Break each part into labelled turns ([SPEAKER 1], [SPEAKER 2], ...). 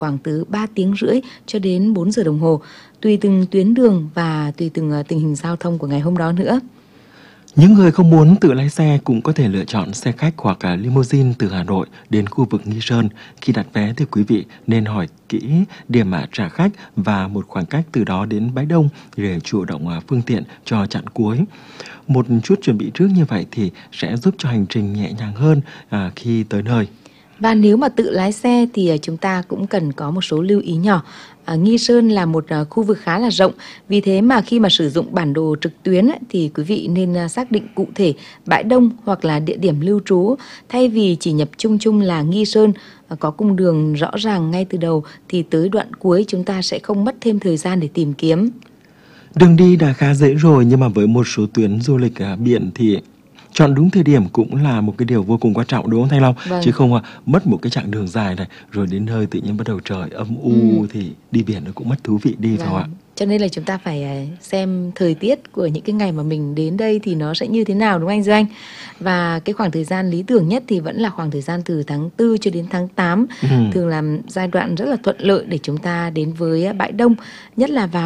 [SPEAKER 1] khoảng từ 3 tiếng rưỡi cho đến 4 giờ đồng hồ, tùy từng tuyến đường và tùy từng tình hình giao thông của ngày hôm đó nữa.
[SPEAKER 2] Những người không muốn tự lái xe cũng có thể lựa chọn xe khách hoặc limousine từ Hà Nội đến khu vực Nghi Sơn. Khi đặt vé thì quý vị nên hỏi kỹ điểm trả khách và một khoảng cách từ đó đến Bãi Đông để chủ động phương tiện cho chặng cuối. Một chút chuẩn bị trước như vậy thì sẽ giúp cho hành trình nhẹ nhàng hơn khi tới nơi.
[SPEAKER 1] Và nếu mà tự lái xe thì chúng ta cũng cần có một số lưu ý nhỏ. Nghi Sơn là một khu vực khá là rộng, vì thế mà khi mà sử dụng bản đồ trực tuyến thì quý vị nên xác định cụ thể Bãi Đông hoặc là địa điểm lưu trú, thay vì chỉ nhập chung là Nghi Sơn. Có cung đường rõ ràng ngay từ đầu thì tới đoạn cuối chúng ta sẽ không mất thêm thời gian để tìm kiếm.
[SPEAKER 2] Đường đi đã khá dễ rồi, nhưng mà với một số tuyến du lịch biển thì chọn đúng thời điểm cũng là một cái điều vô cùng quan trọng, đúng không Thanh Long?
[SPEAKER 1] Vâng.
[SPEAKER 2] Chứ không mất một cái chặng đường dài này rồi đến nơi tự nhiên bắt đầu trời âm thì đi biển nó cũng mất thú vị đi, phải không ạ?
[SPEAKER 1] Cho nên là chúng ta phải xem thời tiết của những cái ngày mà mình đến đây thì nó sẽ như thế nào, đúng không anh Duy? Và cái khoảng thời gian lý tưởng nhất thì vẫn là khoảng thời gian từ tháng 4 cho đến tháng 8. Thường là giai đoạn rất là thuận lợi để chúng ta đến với Bãi Đông, nhất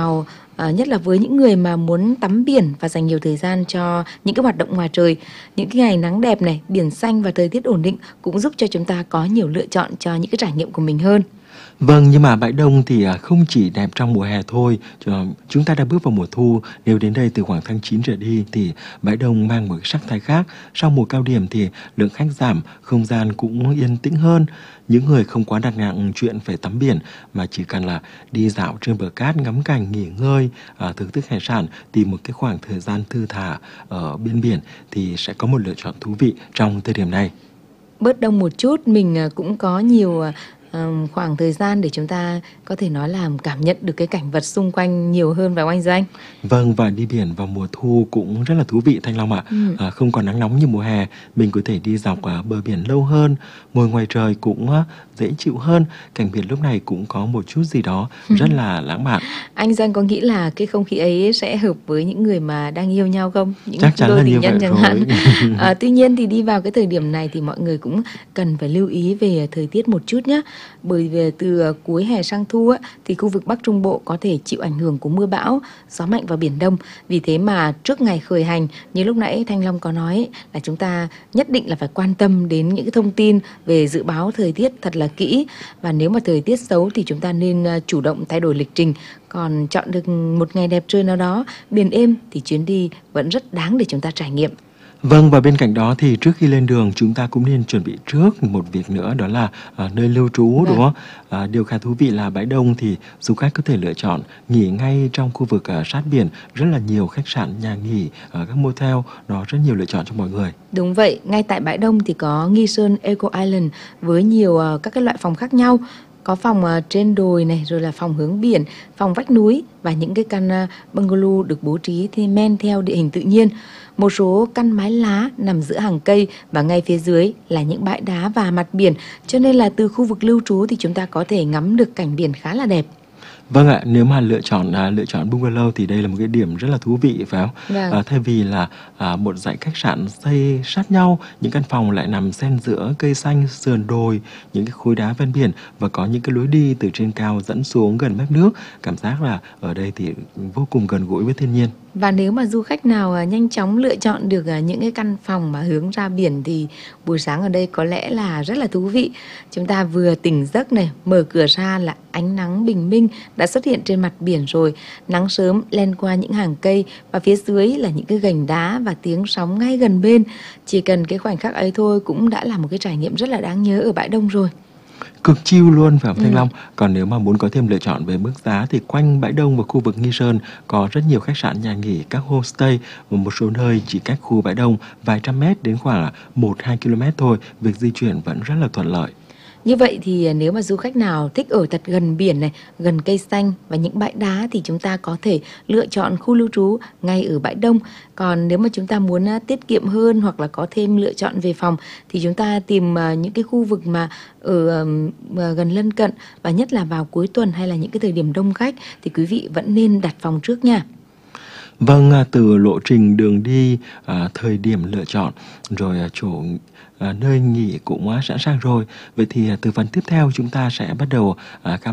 [SPEAKER 1] là với những người mà muốn tắm biển và dành nhiều thời gian cho những cái hoạt động ngoài trời. Những cái ngày nắng đẹp này, biển xanh và thời tiết ổn định cũng giúp cho chúng ta có nhiều lựa chọn cho những cái trải nghiệm của mình hơn.
[SPEAKER 2] Vâng, nhưng mà Bãi Đông thì không chỉ đẹp trong mùa hè thôi. Chúng ta đã bước vào mùa thu. Nếu đến đây từ khoảng tháng 9 trở đi thì Bãi Đông mang một sắc thái khác. Sau mùa cao điểm thì lượng khách giảm, không gian cũng yên tĩnh hơn. Những người không quá đặt nặng chuyện phải tắm biển, mà chỉ cần là đi dạo trên bờ cát, ngắm cảnh, nghỉ ngơi, thưởng thức hải sản, tìm một cái khoảng thời gian thư thả ở bên biển thì sẽ có một lựa chọn thú vị trong thời điểm này.
[SPEAKER 1] Bớt đông một chút, mình cũng có nhiều khoảng thời gian để chúng ta có thể nói là cảm nhận được cái cảnh vật xung quanh nhiều hơn, vào anh Doanh.
[SPEAKER 2] Vâng, và đi biển vào mùa thu cũng rất là thú vị Thanh Long ạ. Không còn nắng nóng như mùa hè, mình có thể đi dọc bờ biển lâu hơn, ngồi ngoài trời cũng dễ chịu hơn. Cảnh biển lúc này cũng có một chút gì đó rất là lãng mạn.
[SPEAKER 1] Anh Doanh có nghĩ là cái không khí ấy sẽ hợp với những người mà đang yêu nhau không? Những
[SPEAKER 2] Chắc chắn
[SPEAKER 1] đôi
[SPEAKER 2] là
[SPEAKER 1] tình
[SPEAKER 2] như
[SPEAKER 1] nhân
[SPEAKER 2] vậy
[SPEAKER 1] chẳng
[SPEAKER 2] rồi.
[SPEAKER 1] hạn. Tuy nhiên thì đi vào cái thời điểm này thì mọi người cũng cần phải lưu ý về thời tiết một chút nhé. Bởi vì từ cuối hè sang thu thì khu vực Bắc Trung Bộ có thể chịu ảnh hưởng của mưa bão, gió mạnh và biển đông. Vì thế mà trước ngày khởi hành, như lúc nãy Thanh Long có nói, là chúng ta nhất định là phải quan tâm đến những cái thông tin về dự báo thời tiết thật là kỹ. Và nếu mà thời tiết xấu thì chúng ta nên chủ động thay đổi lịch trình. Còn chọn được một ngày đẹp trời nào đó, biển êm thì chuyến đi vẫn rất đáng để chúng ta trải nghiệm.
[SPEAKER 2] Vâng, và bên cạnh đó thì trước khi lên đường chúng ta cũng nên chuẩn bị trước một việc nữa, đó là nơi lưu trú, đúng không? Điều khá thú vị là Bãi Đông thì du khách có thể lựa chọn nghỉ ngay trong khu vực sát biển. Rất là nhiều khách sạn, nhà nghỉ, các motel, nó rất nhiều lựa chọn cho mọi người.
[SPEAKER 1] Đúng vậy, ngay tại Bãi Đông thì có Nghi Sơn Eco Island với nhiều các cái loại phòng khác nhau. Có phòng trên đồi này, rồi là phòng hướng biển, phòng vách núi và những cái căn bungalow được bố trí thì men theo địa hình tự nhiên. Một số căn mái lá nằm giữa hàng cây và ngay phía dưới là những bãi đá và mặt biển. Cho nên là từ khu vực lưu trú thì chúng ta có thể ngắm được cảnh biển khá là đẹp.
[SPEAKER 2] Vâng ạ, nếu mà lựa chọn bungalow thì đây là một cái điểm rất là thú vị, phải không?
[SPEAKER 1] Vâng.
[SPEAKER 2] Thay vì là một dãy khách sạn xây sát nhau, những căn phòng lại nằm xen giữa cây xanh, sườn đồi, những cái khối đá ven biển và có những cái lối đi từ trên cao dẫn xuống gần mép nước. Cảm giác là ở đây thì vô cùng gần gũi với thiên nhiên.
[SPEAKER 1] Và nếu mà du khách nào nhanh chóng lựa chọn được những cái căn phòng mà hướng ra biển thì buổi sáng ở đây có lẽ là rất là thú vị. Chúng ta vừa tỉnh giấc này, mở cửa ra là ánh nắng bình minh đã xuất hiện trên mặt biển rồi. Nắng sớm len qua những hàng cây và phía dưới là những cái gành đá và tiếng sóng ngay gần bên. Chỉ cần cái khoảnh khắc ấy thôi cũng đã là một cái trải nghiệm rất là đáng nhớ ở Bãi Đông rồi.
[SPEAKER 2] Cực chill luôn, phải không Thanh Long? Còn nếu mà muốn có thêm lựa chọn về mức giá thì quanh Bãi Đông và khu vực Nghi Sơn có rất nhiều khách sạn, nhà nghỉ, các homestay và một số nơi chỉ cách khu Bãi Đông vài trăm mét đến khoảng 1-2 km thôi. Việc di chuyển vẫn rất là thuận lợi.
[SPEAKER 1] Như vậy thì nếu mà du khách nào thích ở thật gần biển này, gần cây xanh và những bãi đá thì chúng ta có thể lựa chọn khu lưu trú ngay ở Bãi Đông. Còn nếu mà chúng ta muốn tiết kiệm hơn hoặc là có thêm lựa chọn về phòng thì chúng ta tìm những cái khu vực mà ở gần lân cận, và nhất là vào cuối tuần hay là những cái thời điểm đông khách thì quý vị vẫn nên đặt phòng trước nha.
[SPEAKER 2] Vâng, từ lộ trình đường đi, thời điểm lựa chọn, rồi chỗ nơi nghỉ cũng sẵn sàng rồi. Vậy thì từ phần tiếp theo chúng ta sẽ bắt đầu khám